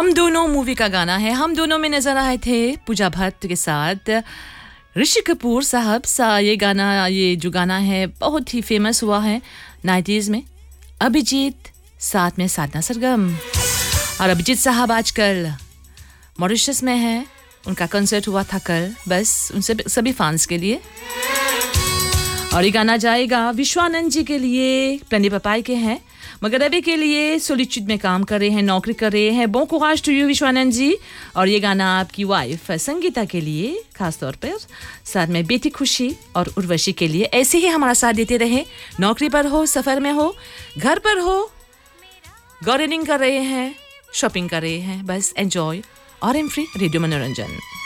हम दोनों मूवी का गाना है। हम दोनों में नजर आए थे पूजा भट्ट के साथ ऋषि कपूर साहब सा। ये जो गाना है बहुत ही फेमस हुआ है 90s में। अभिजीत साथ में साधना सरगम। और अभिजीत साहब आजकल मॉरिशस में है, उनका कंसर्ट हुआ था कल, बस उनसे सभी फैंस के लिए। और ये गाना जाएगा विश्वानंद जी के लिए, प्लनी पपाई के हैं, मगर अभी के लिए सोलिट्यूड में काम कर रहे हैं, नौकरी कर रहे हैं। बोन कुराज टू यू विश्वानंद जी। और ये गाना आपकी वाइफ संगीता के लिए खास तौर पर, साथ में बेटी खुशी और उर्वशी के लिए। ऐसे ही हमारा साथ देते रहे, नौकरी पर हो, सफर में हो, घर पर हो, गार्डनिंग कर रहे हैं, शॉपिंग कर रहे हैं, बस एंजॉय। और एम फ्री रेडियो मनोरंजन।